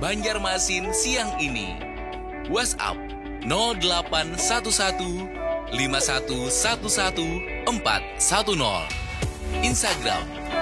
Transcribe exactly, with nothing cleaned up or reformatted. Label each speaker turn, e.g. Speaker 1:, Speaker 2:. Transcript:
Speaker 1: Banjarmasin siang ini. WhatsApp nol delapan satu satu lima satu satu satu empat satu nol. Instagram